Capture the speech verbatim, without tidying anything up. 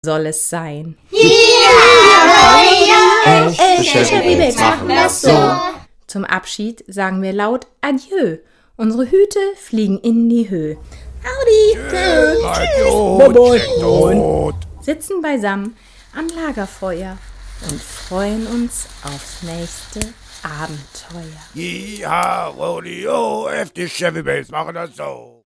soll es sein. Echte Chevy Babes machen das so. Zum Abschied sagen wir laut Adieu. Unsere Hüte fliegen in die Höhe. Audi, tschüss, und sitzen beisammen am Lagerfeuer und freuen uns aufs nächste Abenteuer. Ja, Rodeo, echte Chevy Babes machen das so.